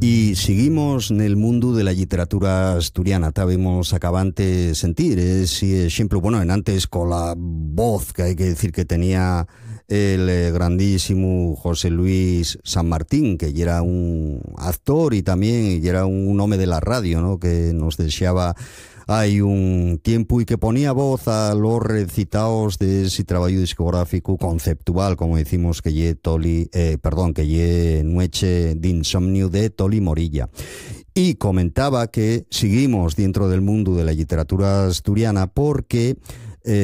Y seguimos en el mundo de la literatura asturiana. Estábamos acabante de sentir ese ejemplo, bueno, en antes con la voz que hay que decir que tenía el grandísimo José Luis San Martín, que ya era un actor y también ya era un hombre de la radio, ¿no? Que nos deseaba hay un tiempo y que ponía voz a los recitados de ese trabajo discográfico conceptual, como decimos, que ye Noche de Insomnio de Toli Morilla. Y comentaba que seguimos dentro del mundo de la literatura asturiana porque